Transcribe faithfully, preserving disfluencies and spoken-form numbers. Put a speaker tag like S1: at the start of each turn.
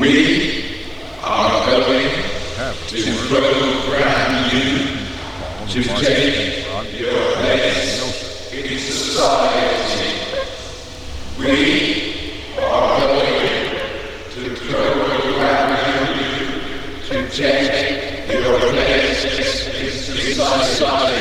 S1: We are going to program you to take your place in society. We are going to program you to take your place in society.